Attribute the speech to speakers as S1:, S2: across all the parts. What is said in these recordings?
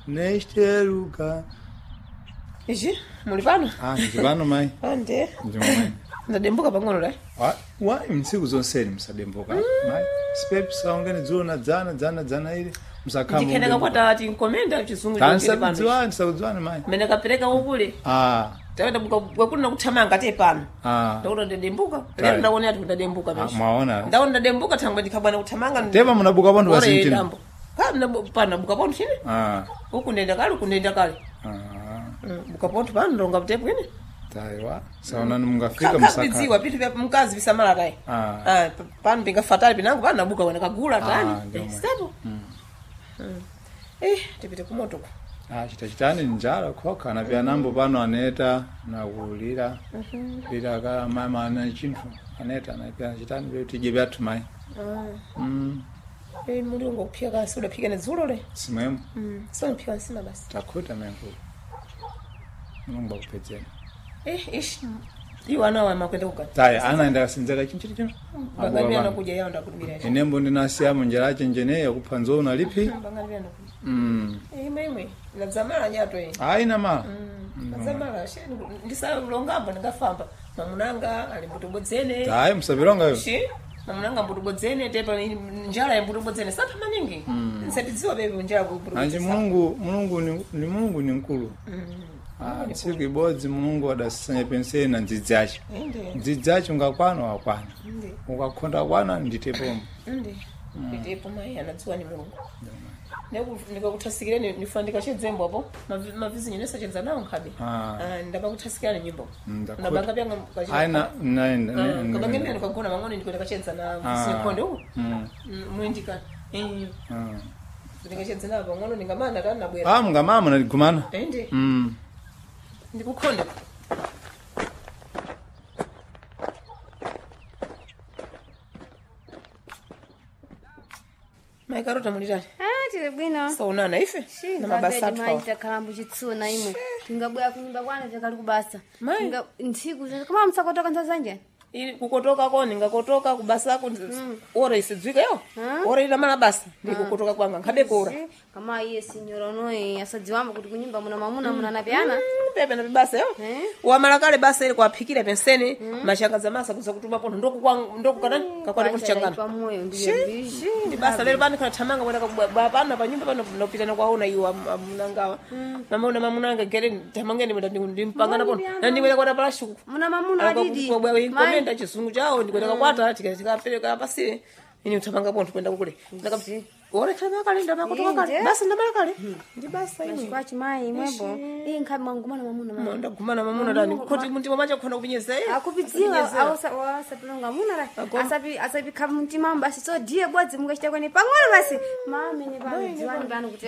S1: nesteruka.
S2: Ichi muli pano?
S1: Ndi pano mai.
S2: Ande.
S1: Ndi mai.
S2: Ndadembuka pang'ono dai.
S1: Wa msiku zonseni msadembuka. Mai. Spep saungene dzona dzana ile. Msakhamu.
S2: Ndikheneka kwatati nkomenda chizungu chokele pano.
S1: Sakudzwana mai.
S2: Mene kapereka ukule. Tawenda bukakuna kuthamanga te pano. Ndaona ndadembuka. Lero ndaona ati ndadembuka mesha.
S1: Maona.
S2: Ndaona ndadembuka thangwe ndikhabana kuthamanga.
S1: Tema munabuka pano basintini.
S2: Pana bukaponto chini? Huku ndenda kale. Bukaponto pano ndonga butepo ine?
S1: Taiwa. Saona mungafika msaka.
S2: Kabidziwa pitu vya mkazi visamala dai. Pano pinga fatali pinangu pano nabuka wana kagula tani. Stepo. Tipite kumoto.
S1: Chitachitani njala koka na vya nambo pano aneta na kulira. Lira ka mama ana chinfu. Aneta na pia chitani vya tije vyatu mai.
S2: Mulungu kupika kasi udapika nezulo le.
S1: Simwemu.
S2: So nipika nsima basi.
S1: Takuta mengu. Mungu akupeteni.
S2: Ish. Iwana wa makwenda kuka.
S1: Taya anaenda kasinzaka chinchiri chino.
S2: Bangalia nakuja yao ndakudumira.
S1: Enembo ndinasiya munjira chenjene yakuphanzo na lipi?
S2: Bangalia nakuja. Imwe. Lazamala nyato yi.
S1: Haina ma.
S2: Lazamala ndisa longambo ndingafamba. Mamunanga ali mbutobodzene.
S1: Taya msabironga yo.
S2: Shi. Mamunanga mbutobodzene tepa njala ya mbutobodzene sapa maningi. Nsatidziwa bebe njala mbutobodzene.
S1: Anje Mungu ni nkulu. Tsiku ibodzi Mulungu adasanya penseni na ndzidzacho. Ndzidzacho ngakwana wakwana. Ukakhonda kwana nditepombo. Nditepo mai anadziwa ni Mulungu. Nikakuthasikira nifandika chedzembo hapo. Mavizi nyinesa chenza nawo nkhabe. Ndapakuthasikira nyimbo. Ndabanga byanga kachita. Aina naenda.
S2: Kabangene nikagona mang'ono ndikwenda kachenza na vizikonde uko. Muindika. Ndikachenza na mang'ono ningamana kana nabwera.
S1: Mungamama naligumana.
S2: Ende. Ndikukhonda. Maikarota mulitani?
S3: Tile bwino.
S2: Saunana ife? Na mabasa atwa.
S3: Maita kalambu chitsuna imwe. Tingabuya kunyumba kwana chakali kubasa. Tinga ntsiku kama msakotoka nzazanje.
S2: Ili kukotoka kwa ningakotoka kubasa ku ora isidzwika yo. Ora ina mala basa ndikukotoka kwanga nkhabe kora.
S3: Kama iye sinyora noe asadziwamba kuti kunyumba muna mamuna muna napiana.
S2: Pepe na bibasa yo. Wa malakale basa ile kwaphikira penseni mashaka za masa kuza kutuma pono ndoku kana kakwani kuchangana.
S3: Kwa moyo ndiye bishi.
S2: Ndi basa lero bani kana thamanga kwenda kupana pa nyumba pano nopita na kwaona iwa munangawa. Mama mamunanga gere thamangeni ndimpangana pono. Na ndiwela kwa palashuku.
S3: Muna mamuna adidi.
S2: Nda chisungu chao ndikwenda kwata tikapeleka pasi ini uthamanga ponto kwenda kule ndakapti ore kana kalenda makotoka kale basi ndamala kale ndi basa ini
S3: kwa chimai mwebo iyi nkhabe mangumana mamuna
S2: ndagumana mamuna dani kuti mtima macho khona kupinyeza
S3: akupidziwa awasapilonga muna asapi khabe mtima basi so die bodzi mungachita kwene pang'ono basi mame ne badziwani bano kuti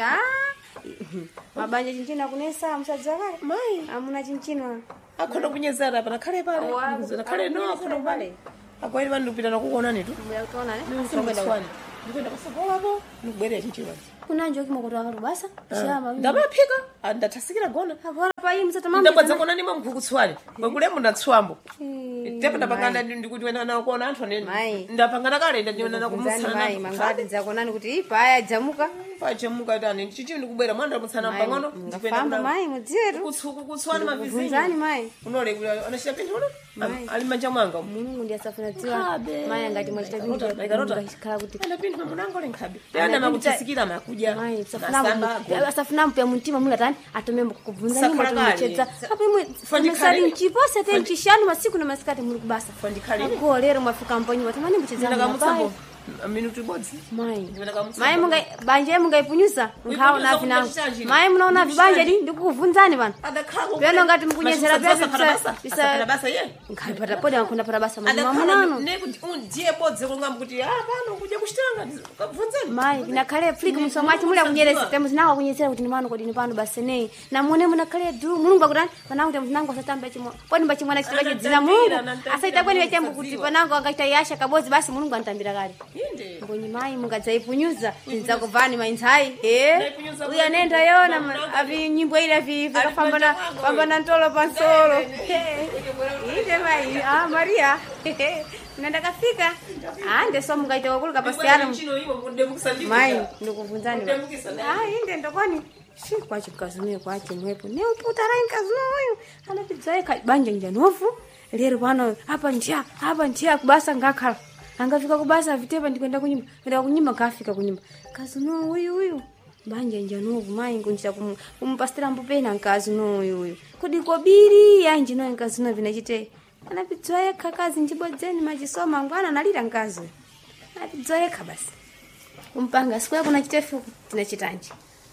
S3: mabanja chinchina kunesa musadziwa kale mai amuna chinchina
S2: akhona kunyezera pana khale pale ngizona khale no akhona pale akweli vanhu kupita na kuona netu
S3: muyakona ne
S2: ndikwenda kusokola hapo ndibwere chinchiwa
S3: kuna njoki makoto akatu basa shama
S2: ndaphika ndathasikira gona
S3: pa iyi msatamama
S2: ndabadza kona ni mamkhukutswali ngakule ndatswambo tepa ndapangana ndikuti wena na kuona anthu nene ndapangana kale ndiona na kumusana
S3: mai mangati dzakonani kuti paya jamuka
S2: pachemuka tani chichi ndikubwera mwanda mutsana pang'ono
S3: ndifamba mai mudzietu
S2: kutswani mavizinyo
S3: vunzani mai
S2: unole kuti anachita pinthu ali manja mwanga
S3: mulungu ndiyasafuna dziwa mai angati mwachita pinthu ngachikhala kuti
S2: ana pinthu munango lenkhabe tena makuthasikira makuja
S3: mai safuna mpya mtima mula tani atomembo kukuvunzani mwatomechedza apo imwe fandisali nchipose te nchishanu masiku na masikati muri kubasa ko lero mwafika mponyi watamani mchedzana
S2: ndakamutsambo minutu bodzi
S3: mai munga banje munga ipunyusa ngao na vinangu mai munaona vibanje ndikukuvunzani bana peno ngati mkunyezera
S2: bisa basa ye
S3: ngapata poda nkunda para basa mamunano
S2: ne kuti undiye bodzi kulungamba kuti pano kuja kushitanga kuvunzani
S3: mai inakhale fliki musomwachi muli akunyereza temu zinawo akunyezera kuti nimano kodi nipano basa nei na muone munakhale du mulungu akutani panangu temu zinango asatamba chimo poni mbachimwana chitibaje dzina mulungu asaita kwani wechembu kuti panangu akaita yasha kabozi basi mulungu antambira kale ngoni mai mungadzaipunyuza nzakuvani mainzai uya nenda yona avi nyimbo ile avi kafamba na ntolo pansolo inde mai Maria nenda kafika ndeso mungaita wakuluka pasiana mai ndikuvunzani inde ndokoni si kwache mkazunuyo kwache mwepo ne uputarai mkazunuyo anapidzaeka banja njanofu lero pano hapa ntia kubasa ngakhala angafika kubasa vitepa ndikwenda kunyumba kafika kunyumba kazunuyo uyu banja njanofu mai ngunjita kumpastira mbupena nkazunuyo uyu kudi kobiri yanje no nkazunuyo vinachite anapidzaeka kazi njibodzeni majisoma ngwana nalira nkazu anapidzaeka basi umpanga siku yako na chitefu tinachitanje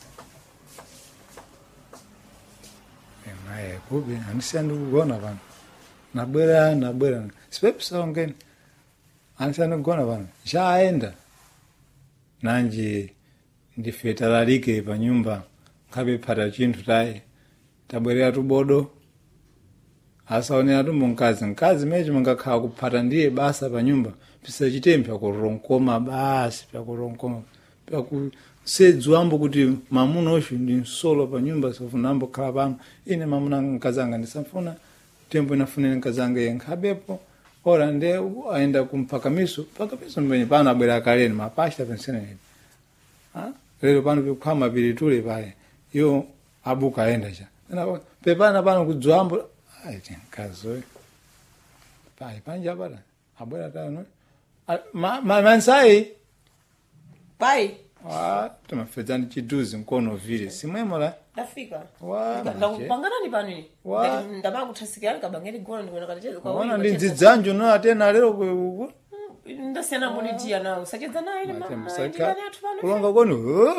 S1: maye kubi anisandi kugona vanhu nabwera sipepusongeni anisandi kugona vanhu nchaenda nanje ndife talalike panyumba nkabe phata chinthu tayi tabwerera tubodo asaonera tumbo mkazi mechi mungakhala kuphata ndiye basa panyumba pisachite mpyakuronkoma basi pyakuronkoma pyakusedzwambo kuti mamuna oshu ndi nsolo panyumba sofunambo khala pano ine mamuna nkazanga ndisamfuna tembo inafunire nkazanga yenkhabepo ora nde aenda kumpakamiso mbenye pano abwera kaleni mapashita penseneni lero pano pikhwama pilitule pale yo abuka aenda cha pepana pano kudzwambo aiti nkazoe pai panja pala abwera tano mansai
S2: pai
S1: tumafedzani chiduzi mkono vile simwemo la
S2: ndafika ndakupangana ni panini ndamanga kuthasikira kabangeni gona ndikuona katacheza kwa
S1: wana ndi ndzidzanjo no atena lero ku
S2: ndasiyana monitia nawo sachedza naye mama
S1: kulonga kono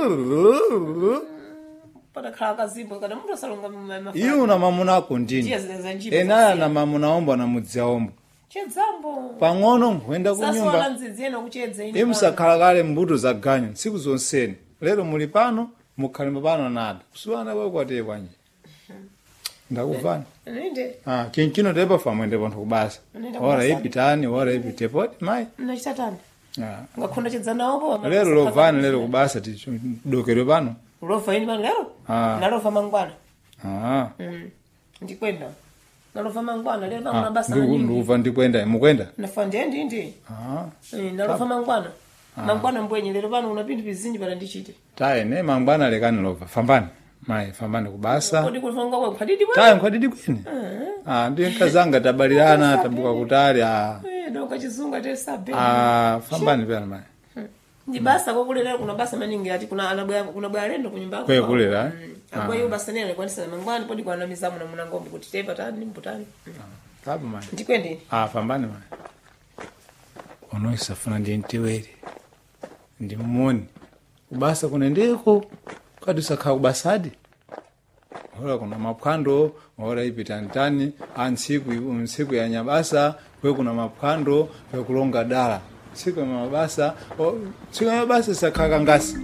S2: pada khala kazimbo kana mtu asalonga mafa
S1: iyo una mamuna ako ndini enala na mamuna ombo na mudziaombo
S2: chedzambo
S1: pang'ono mwenda kunyumba
S2: saswala ndzidzeno kuchedza ine
S1: imusakhala kale mbuto za ganyo tsiku zonseni lero muli pano mukhalima pano nada kusuwana kwa kwate kwanje ndakuvana
S2: ninde
S1: kinchino tepa famwende panthu kubasa ora ipitani ora ipitepo mai
S2: nachitatani ngakhonda chedza nawo
S1: lero lovana lero kubasa tidokero pano
S2: lova ini pano lero nalova mangwana ndikwenda nalova mangwana lero pano basa nini
S1: nduva ndikwenda mukwenda
S2: nafa ndi nalova mangwana mangwana mbwenye lero pano unapindi pizinji pala ndichite
S1: taene mangwana lekani lova fambani mai fambani kubasa
S2: kodi kulonga kwa khadidi bwana
S1: tayi khadidi kwene ndi nkazanga tabalirana tabuka kutali
S2: doka chizunga tesabe
S1: fambani pala mai
S2: ndi basa kokulera kuna basa maningi ati kuna bwa lendo kunyumba
S1: kwe kulera
S2: kwa hiyo basa nene kwa nisa mangwani podi kwa namizamu na muna ngombe kuti tepa tani mputani
S1: tabu mai
S2: ndikwende
S1: fambani mai ono isafuna ndi ntiwere ndi mmoni kubasa kunendeko kadi sakha kubasadi ora kuna maphwando ora ipitantani ntsiku ya nyabasa kwe kuna maphwando kwe kulonga dala tsiku ya mabasa tsiku ya mabasa sakha ngasi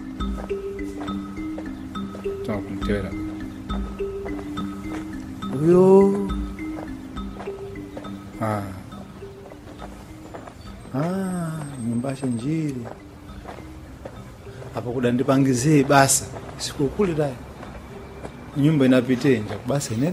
S1: tokuntera uyo nyumbasha njiri apo kudandipangizie basa sikukuli dai nyumba inapite nje basi ine